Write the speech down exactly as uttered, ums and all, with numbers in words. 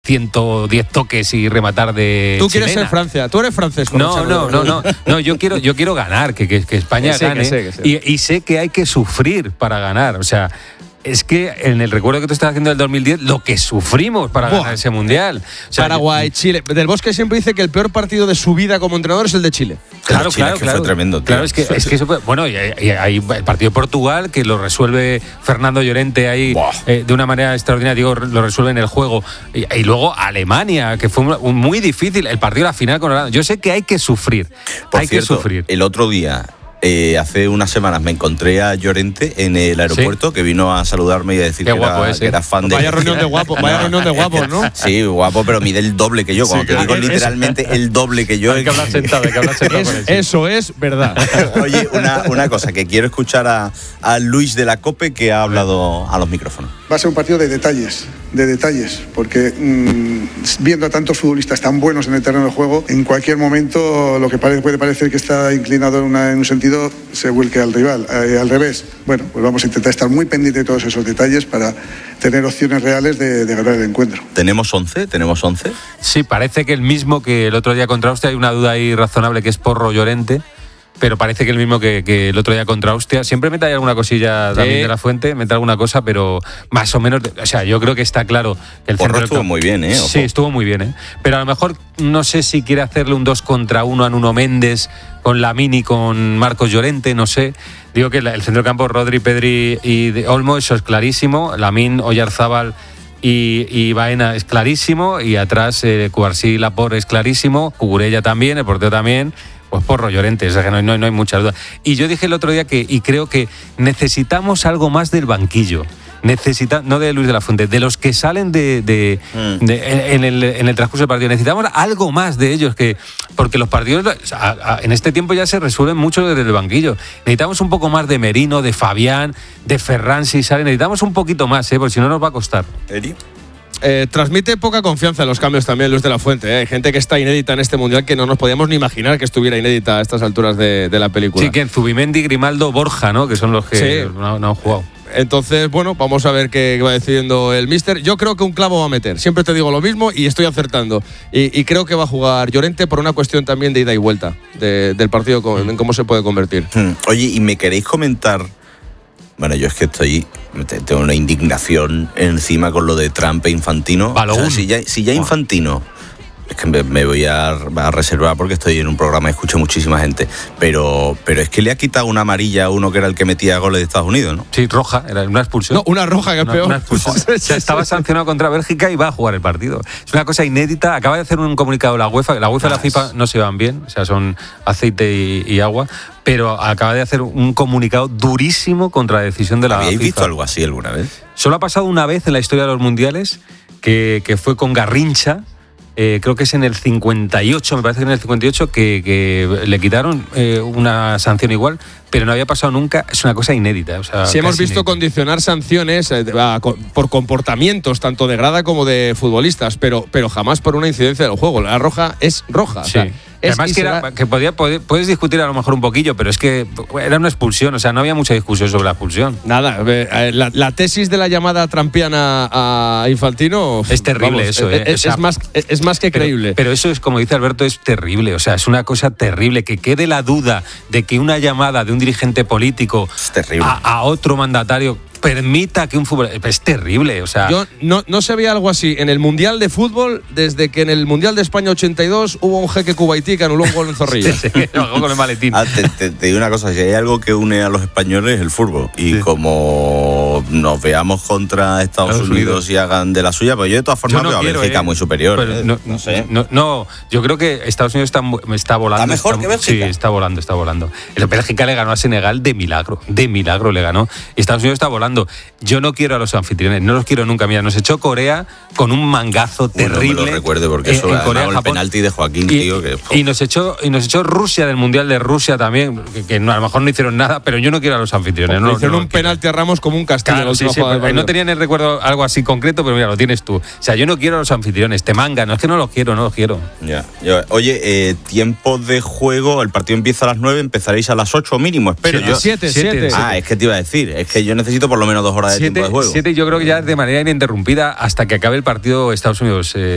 ciento diez toques y rematar de Tú quieres chilena. ser Francia, tú eres francés. No, no, no, no, no, yo quiero, yo quiero ganar, que, que, que España Que sí, gane. que sí, que sí. Y, y sé que hay que sufrir para ganar. O sea, es que en el recuerdo que tú estás haciendo del dos mil diez, lo que sufrimos para Buah. ganar ese mundial. O sea, Paraguay, Chile. Del Bosque siempre dice que el peor partido de su vida como entrenador es el de Chile. Claro, Chile, claro, es que claro. fue tremendo, tío. Claro, es que, es que eso fue, bueno, y hay, y hay el partido de Portugal que lo resuelve Fernando Llorente ahí eh, de una manera extraordinaria, digo, lo resuelve en el juego. Y, y luego Alemania, que fue un, un muy difícil, el partido de la final con Holanda. Yo sé que hay que sufrir, Por hay cierto, que sufrir. el otro día, eh, hace unas semanas, me encontré a Llorente en el aeropuerto, ¿sí? Que vino a saludarme y a decir Qué que, guapo era, es, que ¿eh? era fan de... Vaya reunión de guapos, vaya reunión de guapos, ¿no? Sí, guapo, pero mide el doble que yo. Cuando Sí, te digo es- literalmente el doble que yo... Hay que hablar sentado, hay que hablar sentado con él, sí. Eso es verdad. Oye, una, una cosa, que quiero escuchar a, a Luis de la COPE, que ha hablado a los micrófonos. Va a ser un partido de detalles, de detalles, porque mmm, viendo a tantos futbolistas tan buenos en el terreno de juego, en cualquier momento lo que parece, puede parecer que está inclinado en, una, en un sentido se vuelque al rival, eh, al revés. Bueno, pues vamos a intentar estar muy pendientes de todos esos detalles para tener opciones reales de, de ganar el encuentro. ¿Tenemos once? ¿Tenemos once? Sí, parece que el mismo que el otro día contra Austria, hay una duda ahí razonable que es Porro Llorente, pero parece que el mismo que, que el otro día contra Austria. Siempre mete ahí alguna cosilla David Sí. de la Fuente, mete alguna cosa, pero más o menos, o sea, yo creo que está claro que el Porro centro del estuvo campo- muy bien, ¿eh? Ojo. Sí, estuvo muy bien, ¿eh? Pero a lo mejor no sé si quiere hacerle un dos contra uno a Nuno Méndez con Lamine y con Marcos Llorente, no sé. Digo que la- el centro del campo, Rodri, Pedri y de Olmo, eso es clarísimo. Lamine, Oyarzábal y, y Baena es clarísimo, y atrás eh, Cubarsí y Laporte es clarísimo, Cucurella también, el portero también. Pues Porro Llorente, o sea que no, no, no hay muchas dudas. Y yo dije el otro día que, y creo que necesitamos algo más del banquillo. Necesita, no de Luis de la Fuente, de los que salen de, de, Mm. de- en, el, en el transcurso del partido. Necesitamos algo más de ellos, que porque los partidos a- a- en este tiempo ya se resuelven mucho desde el banquillo. Necesitamos un poco más de Merino, de Fabián, de Ferran si sale. Necesitamos un poquito más, ¿eh? Porque si no nos va a costar. ¿Eri? Eh, transmite poca confianza en los cambios también Luis de la Fuente. ¿eh? Hay gente que está inédita en este mundial que no nos podíamos ni imaginar que estuviera inédita a estas alturas de, de la película. Sí, que en Zubimendi, Grimaldo, Borja, ¿no? Que son los que Sí. no, no han jugado. Entonces, bueno, vamos a ver qué va decidiendo el míster. Yo creo que un clavo va a meter. Siempre te digo lo mismo y estoy acertando. Y, y creo que va a jugar Llorente por una cuestión también de ida y vuelta de- del partido, con- en cómo se puede convertir. Hmm. Oye, ¿y me queréis comentar? Bueno, yo es que estoy... te- Tengo una indignación encima con lo de Trump e Infantino. Baloún. O sea, si ya, si ya Infantino... Es que me, me voy a, a reservar porque estoy en un programa y escucho muchísima gente. Pero, pero es que le ha quitado una amarilla a uno que era el que metía goles de Estados Unidos, ¿no? Sí, roja, era una expulsión. No, una roja que es Una- peor. una expulsión. O sea, estaba sancionado contra Bélgica y va a jugar el partido. Es una cosa inédita. Acaba de hacer un comunicado la UEFA. La UEFA y la FIFA no se van bien, o sea, son aceite y, y agua. Pero acaba de hacer un comunicado durísimo contra la decisión de la ¿Habíais FIFA. visto algo así alguna vez? Solo ha pasado una vez en la historia de los mundiales, que, que fue con Garrincha. Eh, creo que es en el cincuenta y ocho, me parece que en el cincuenta y ocho, que, que le quitaron eh, una sanción igual, pero no había pasado nunca. Es una cosa inédita. O sea, Si hemos casi visto inédita. condicionar sanciones eh, a- co- por comportamientos tanto de grada como de futbolistas, pero, pero jamás por una incidencia del juego. La roja es roja. o Sí. sea, es Además y que, era, será- que podía, puede- puedes discutir a lo mejor un poquillo, pero es que era una expulsión, o sea, no había mucha discusión sobre la expulsión. Nada, eh, la, la tesis de la llamada trampiana a Infantino Es terrible vamos, eso, es, eh. es- O sea, es más, es más que Pero, creíble. pero eso es, como dice Alberto, es terrible. O sea, es una cosa terrible. Que quede la duda de que una llamada de un dirigente político Es terrible. a, a otro mandatario permita que un fútbol... Es terrible, o sea... Yo no, no se veía algo así en el Mundial de Fútbol desde que en el Mundial de España ochenta y dos hubo un jeque cubaití que anuló un gol en Zorrilla. Sí, sí, algo con el maletín. Ah, te, te- te digo una cosa, si hay algo que une a los españoles es el fútbol. Y Sí. como nos veamos contra Estados Estados Unidos, Unidos. y hagan de la suya, pues yo de todas formas Yo no veo a quiero, Bélgica eh, muy superior. pero eh. no, No sé. No, no, yo creo que Estados Unidos está, mu- está volando. ¿Está mejor que Bélgica? Sí, está volando, está volando. El Bélgica le ganó a Senegal de milagro, de milagro le ganó. Y Estados Unidos está volando. Yo no quiero a los anfitriones, no los quiero nunca. Mira, nos echó Corea con un mangazo Uy, no me terrible. lo recuerdo porque eh, eso en además Corea, con el Japón. penalti de Joaquín, Y, tío, que... y nos echó y nos echó Rusia del Mundial de Rusia también, que, que no, a lo mejor no hicieron nada, pero yo no quiero a los anfitriones. Le No, hicieron no un los quiero. penalti a Ramos como un castigo. en la Claro, sí, última sí, jugada del pero no partido. tenía en el recuerdo algo así concreto, pero mira, lo tienes tú. O sea, yo no quiero a los anfitriones, te mangan, no es que no los quiero, no los quiero. Ya, ya. Oye, eh, tiempo de juego, el partido empieza a las nueve, empezaréis a las ocho mínimo, espero Sí, yo. siete, Siete, siete. Ah, es que te iba a decir, es que yo necesito por lo menos dos horas de tiempo Siete, de juego. siete yo creo que ya de manera ininterrumpida hasta que acabe el partido Estados Unidos. Eh,